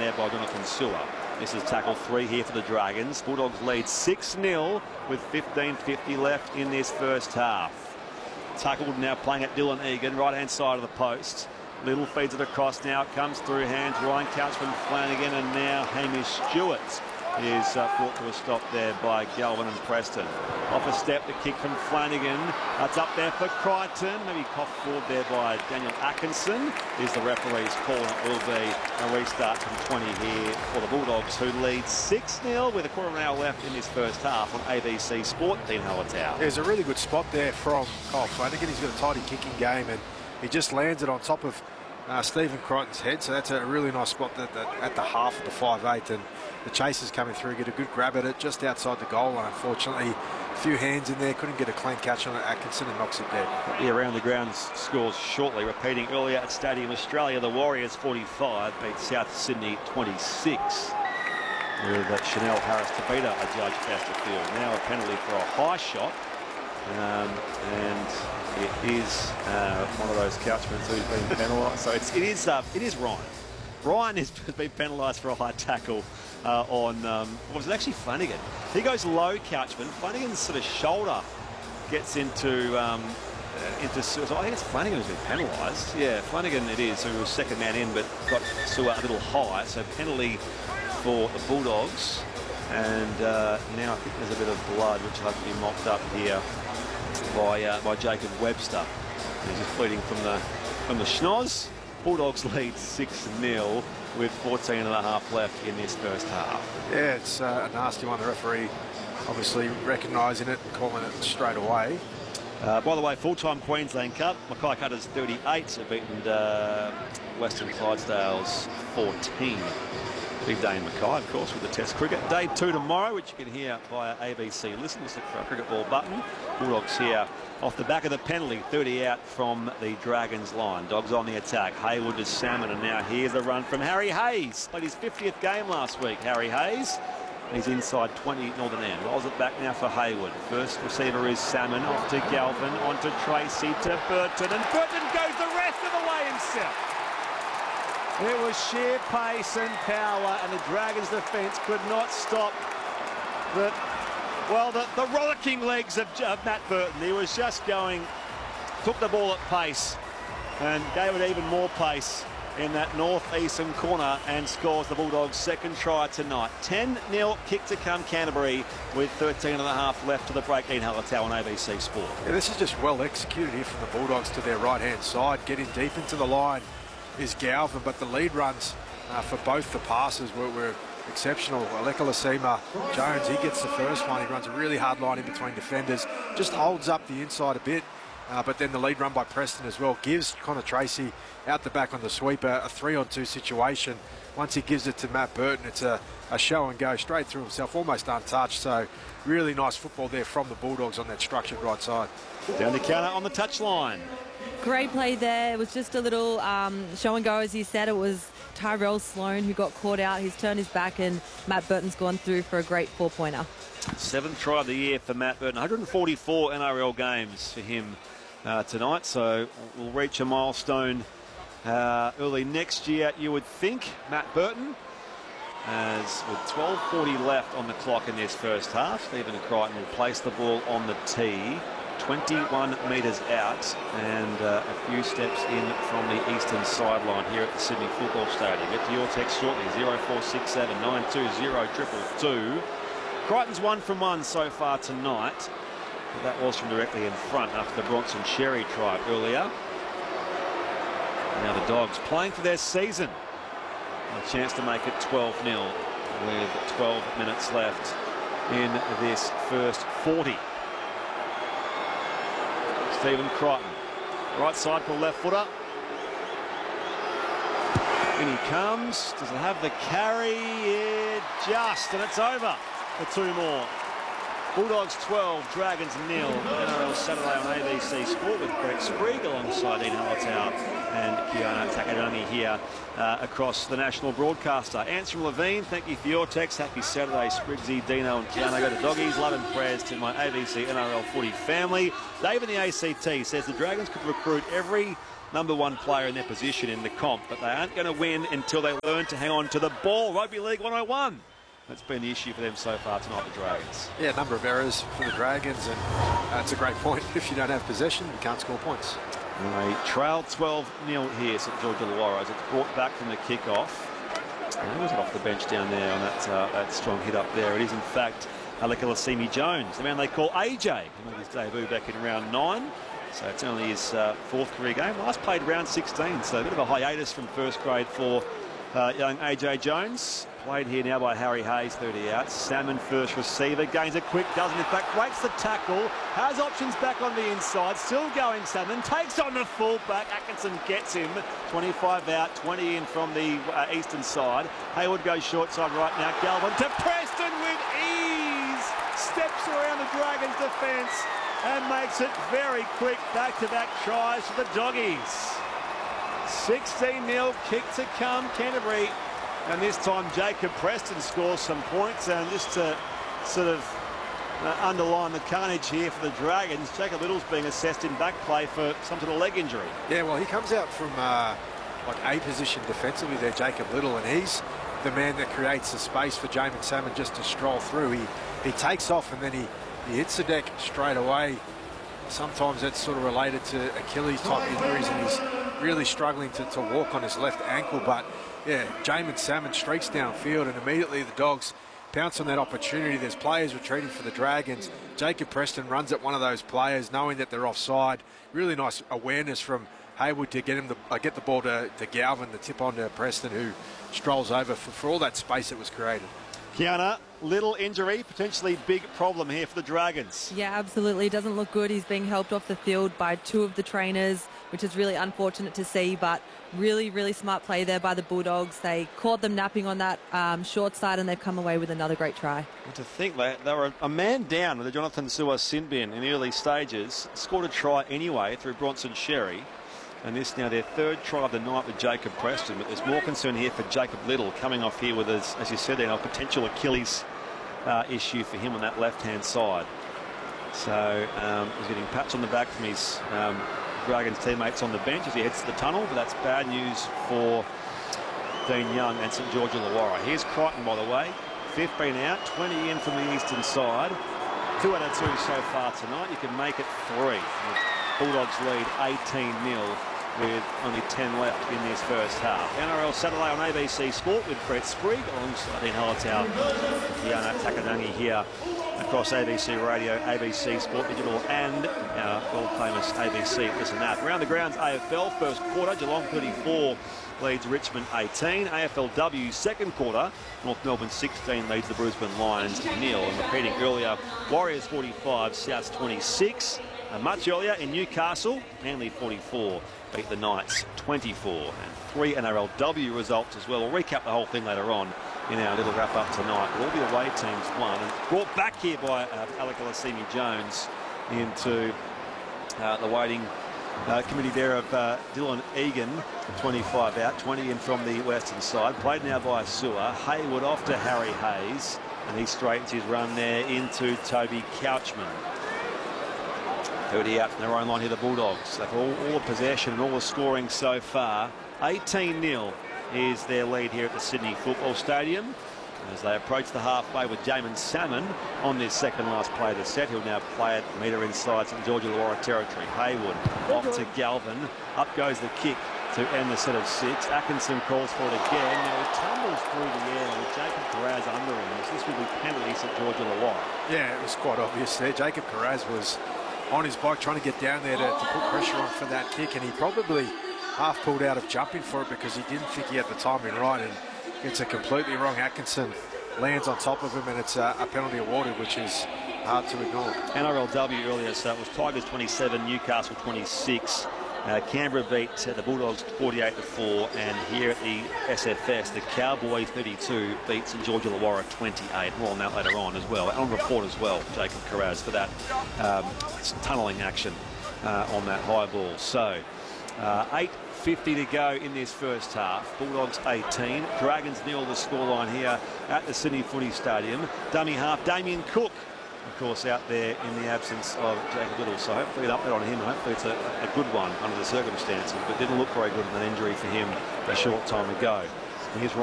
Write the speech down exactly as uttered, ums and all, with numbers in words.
there by Jonathan Sewer. This is tackle three here for the Dragons. Bulldogs lead six nil with fifteen fifty left in this first half. Tackled now playing at Dylan Egan, right-hand side of the post. Little feeds it across now. It comes through hands. Ryan Couchman, Flanagan, and now Hamish Stewart is uh, brought to a stop there by Galvin and Preston. Off a step, the kick from Flanagan. That's up there for Crichton. Maybe coughed forward there by Daniel Atkinson. Is the referee's call, and it will be a restart from twenty here for the Bulldogs, who lead six nil with a quarter of an hour left in this first half on A B C Sport. Dean Hallertau. There's a really good spot there from Kyle Flanagan. He's got a tidy kicking game, and he just lands it on top of uh, Stephen Crichton's head. So that's a really nice spot at the, at the half of the five eight. And the chasers coming through, get a good grab at it just outside the goal line. Unfortunately, a few hands in there, couldn't get a clean catch on it. Atkinson and knocks it dead. The around the ground scores shortly. Repeating earlier at Stadium Australia, the Warriors forty-five beat South Sydney twenty-six. With uh, Chanel Harris-Tavita adjudged Chesterfield. Now a penalty for a high shot. Um, and it is uh, one of those Couchmans who's been penalised. So it's, it is uh, it is Ryan. Ryan has been penalised for a high tackle uh, on, um, what was it actually, Flanagan. He goes low, Couchman. Flanagan's sort of shoulder gets into, um, uh, into Sewer. So I think it's Flanagan who's been penalised. Yeah, Flanagan it is, who was second man in, but got Sewer a little high. So penalty for the Bulldogs. And uh, now I think there's a bit of blood, which will have to be mopped up here by uh, by Jacob Webster. He's just bleeding from the from the schnoz. Bulldogs lead six nil with fourteen and a half left in this first half. Yeah, it's uh, a nasty one. The referee obviously recognising it and calling it straight away. Uh, by the way, full-time Queensland Cup, Mackay Cutters thirty-eight have beaten uh, Western Clydesdales fourteen. Big day in Mackay, of course, with the Test cricket. Day two tomorrow, which you can hear via A B C Listen. Just look for our cricket ball button. Bulldogs here off the back of the penalty, thirty out from the Dragons line. Dogs on the attack. Hayward to Salmon, and now here's a run from Harry Hayes. Played his fiftieth game last week, Harry Hayes. He's inside twenty Northern End. Rolls it back now for Hayward. First receiver is Salmon, off to Galvin, on to Tracy, to Burton, and Burton goes the rest of the way himself. It was sheer pace and power, and the Dragons' defence could not stop the, well, the, the rollicking legs of, of Matt Burton. He was just going, took the ball at pace and gave it even more pace in that north-eastern corner and scores the Bulldogs' second try tonight. ten nil kick to come Canterbury with thirteen and a half left to the break. Dean Hallertau on A B C Sport. Yeah, this is just well executed here from the Bulldogs to their right-hand side, getting deep into the line is Galvin, but the lead runs uh, for both the passes were, were exceptional. Aleka Lasima Jones, he gets the first one. He runs a really hard line in between defenders, just holds up the inside a bit, uh, but then the lead run by Preston as well gives Connor Tracy out the back on the sweeper, a three-on-two situation. Once he gives it to Matt Burton, it's a, a show and go straight through himself, almost untouched. So really nice football there from the Bulldogs on that structured right side. Down the counter on the touchline. Great play there. It was just a little um, show and go, as you said. It was Tyrell Sloan who got caught out. He's turned his back, and Matt Burton's gone through for a great four-pointer. Seventh try of the year for Matt Burton. one hundred forty-four N R L games for him uh, tonight, so we'll reach a milestone uh, early next year, you would think. Matt Burton, as with twelve forty left on the clock in this first half, Stephen Crichton will place the ball on the tee. twenty-one metres out and uh, a few steps in from the eastern sideline here at the Sydney Football Stadium. Get to your text shortly, zero four six seven nine two zero two two two. Crichton's one from one so far tonight. But that was from directly in front after the Bronson Cherry try earlier. Now the Dogs playing for their season. A chance to make it twelve nil with twelve minutes left in this first forty. Stephen Crichton, right side for left footer. In he comes. Does it have the carry? Yeah, just, and it's over for two more. Bulldogs twelve, Dragons nil. N R L Saturday on A B C Sport with Brett Sprigg alongside Dean Hallertau and Kiana Takadangi here uh, across the national broadcaster. Answer Levine, thank you for your text. Happy Saturday, Spriggsy, Dino and Kiana. Go to Doggies. Love and prayers to my A B C N R L footy family. Dave in the A C T says the Dragons could recruit every number one player in their position in the comp, but they aren't going to win until they learn to hang on to the ball. Rugby League one oh one. That's been the issue for them so far tonight, the Dragons. Yeah, a number of errors for the Dragons, and that's uh, a great point. If you don't have possession, you can't score points. They trail twelve nil here, St George Illawarra, as it's brought back from the kick-off. And was it off the bench down there on that, uh, that strong hit up there? It is, in fact, Aleka Lasimi Jones, the man they call A J. He made his debut back in round nine. So it's only his uh, fourth career game. Last played round sixteen, so a bit of a hiatus from first grade for uh, young A J Jones. Played here now by Harry Hayes, thirty out. Salmon first receiver, gains it quick, doesn't in fact, breaks the tackle, has options back on the inside, still going Salmon, takes on the fullback, Atkinson gets him, twenty-five out, twenty in from the uh, eastern side. Hayward goes short side right now, Galvin to Preston with ease, steps around the Dragons defence and makes it very quick, back-to-back tries for the Doggies. sixteen nil, kick to come, Canterbury. And this time Jacob Preston scores some points, and just to sort of uh, underline the carnage here for the Dragons, Jacob Little's being assessed in back play for some sort of leg injury. Yeah, well, he comes out from uh, like A position defensively there, Jacob Little, and he's the man that creates the space for Jamin Salmon just to stroll through. He he takes off and then he, he hits the deck straight away. Sometimes that's sort of related to Achilles type injuries, and he's really struggling to, to walk on his left ankle, but yeah, Jamin Salmon streaks downfield, and immediately the Dogs pounce on that opportunity. There's players retreating for the Dragons. Jacob Preston runs at one of those players, knowing that they're offside. Really nice awareness from Hayward to get him the, uh, get the ball to, to Galvin, the tip on to Preston, who strolls over for, for all that space that was created. Kiana, little injury, potentially big problem here for the Dragons. Yeah, absolutely. Doesn't look good. He's being helped off the field by two of the trainers, which is really unfortunate to see, but really, really smart play there by the Bulldogs. They caught them napping on that um, short side, and they've come away with another great try. And to think they, they were a man down with the Jonathan Su'a Sinbin in the early stages, scored a try anyway through Bronson Sherry. And this now their third try of the night with Jacob Preston, but there's more concern here for Jacob Little coming off here with, his, as you said, a potential Achilles uh, issue for him on that left-hand side. So um, he's getting pats on the back from his um, Dragons teammates on the bench as he heads to the tunnel, but that's bad news for Dean Young and St George Illawarra. Here's Crichton, by the way, fifteen out, twenty in from the eastern side. Two out of two so far tonight. You can make it three. The Bulldogs lead eighteen nil. With only ten left in this first half. N R L Saturday on A B C Sport with Brett Sprigg alongside Dean Hallertau, Kiana Takadangi here across A B C Radio, A B C Sport Digital, and our world-famous A B C Listen app. Around the grounds, A F L first quarter, Geelong thirty-four leads Richmond eighteen. A F L W second quarter, North Melbourne sixteen leads the Brisbane Lions nil. And repeating earlier, Warriors forty-five, Souths twenty-six. And much earlier in Newcastle, Manly forty-four beat the Knights twenty-four, and three N R L W results as well. We'll recap the whole thing later on in our little wrap-up tonight. All the away teams won, and brought back here by uh, Aleka Lasimi Jones into uh, the waiting uh, committee there of uh, Dylan Egan, twenty-five out, twenty in from the western side. Played now by Su'a. Hayward off to Harry Hayes, and he straightens his run there into Toby Couchman. thirty out from their own line here, the Bulldogs. They've all, all the possession and all the scoring so far. eighteen nil is their lead here at the Sydney Football Stadium as they approach the halfway with Jamin Salmon on this second last play of the set. He'll now play it metre inside St George Illawarra territory. Hayward off to Galvin. Up goes the kick to end the set of six. Atkinson calls for it again. Now he tumbles through the air with Jacob Carraz under him. This will be penalty St George Illawarra. Yeah, it was quite obvious there. Jacob Carraz was on his bike trying to get down there to, to put pressure on for that kick, and he probably half pulled out of jumping for it because he didn't think he had the timing right, and it's a completely wrong. Atkinson lands on top of him, and it's a, a penalty awarded, which is hard to ignore. N R L W earlier, so it was Tigers twenty-seven, Newcastle twenty-six. Uh, Canberra beat uh, the Bulldogs forty-eight to four, and here at the S F S, the Cowboys thirty-two beat St George Illawarra twenty-eight. More on that later on as well. On report as well, Jacob Carraz, for that um, tunnelling action uh, on that high ball. So uh, eight fifty to go in this first half. Bulldogs eighteen. Dragons nil the scoreline here at the Sydney Footy Stadium. Dummy half, Damien Cook, of course, out there in the absence of Jacob Little. So hopefully an update on him. Hopefully it's a, a good one under the circumstances, but didn't look very good with an injury for him a short time ago. And here's Ryan